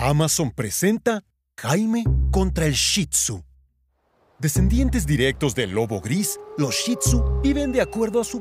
Amazon presenta Jaime contra el Shih Tzu. Descendientes directos del lobo gris, los Shih Tzu viven de acuerdo a su